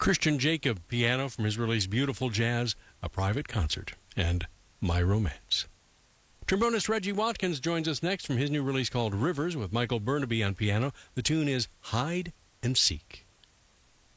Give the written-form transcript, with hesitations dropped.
Christian Jacob, piano from his release Beautiful Jazz, A Private Concert, and My Romance. Trombonist Reggie Watkins joins us next from his new release called Rivers with Michael Burnaby on piano. The tune is Hide and Seek.